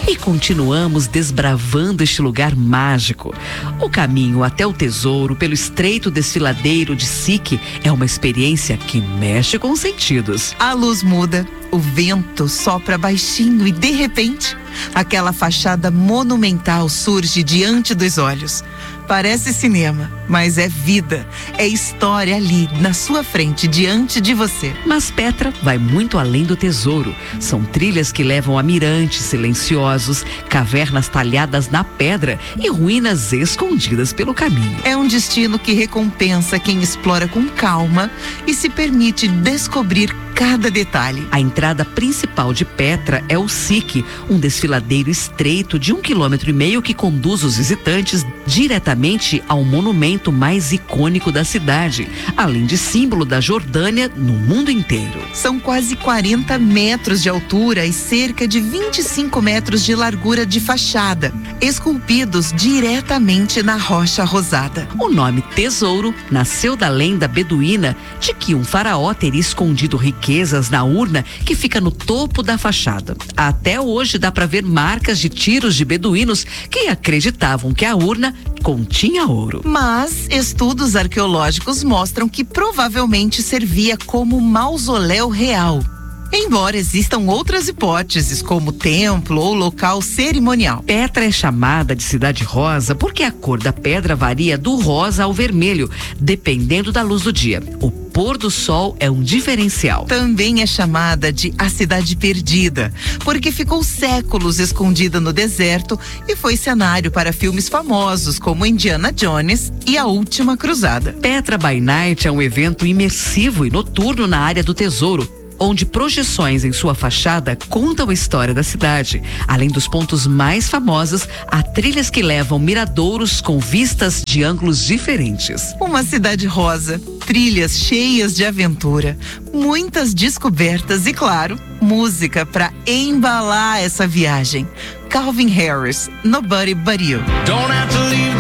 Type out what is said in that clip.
E continuamos desbravando este lugar mágico. O caminho até o tesouro pelo estreito desfiladeiro de Sique é uma experiência que mexe com os sentidos. A luz muda, o vento sopra baixinho e, de repente, aquela fachada monumental surge diante dos olhos. Parece cinema, mas é vida, é história ali, na sua frente, diante de você. Mas Petra vai muito além do tesouro. São trilhas que levam a mirantes silenciosos, cavernas talhadas na pedra e ruínas escondidas pelo caminho. É um destino que recompensa quem explora com calma e se permite descobrir cada detalhe. A entrada principal de Petra é o Sique, um desfiladeiro estreito de 1,5 km que conduz os visitantes diretamente ao monumento mais icônico da cidade, além de símbolo da Jordânia no mundo inteiro. São quase 40 metros de altura e cerca de 25 metros de largura de fachada, esculpidos diretamente na rocha rosada. O nome Tesouro nasceu da lenda beduína de que um faraó teria escondido riquezas na urna que fica no topo da fachada. Até hoje dá para ver marcas de tiros de beduínos que acreditavam que a urna continha ouro. Mas estudos arqueológicos mostram que provavelmente servia como mausoléu real. Embora existam outras hipóteses, como templo ou local cerimonial. Petra é chamada de Cidade Rosa porque a cor da pedra varia do rosa ao vermelho, dependendo da luz do dia. O pôr do sol é um diferencial. Também é chamada de a Cidade Perdida, porque ficou séculos escondida no deserto e foi cenário para filmes famosos como Indiana Jones e A Última Cruzada. Petra by Night é um evento imersivo e noturno na área do tesouro, onde projeções em sua fachada contam a história da cidade. Além dos pontos mais famosos, há trilhas que levam miradouros com vistas de ângulos diferentes. Uma cidade rosa, trilhas cheias de aventura, muitas descobertas e, claro, música para embalar essa viagem. Calvin Harris, Nobody But You. Don't have to leave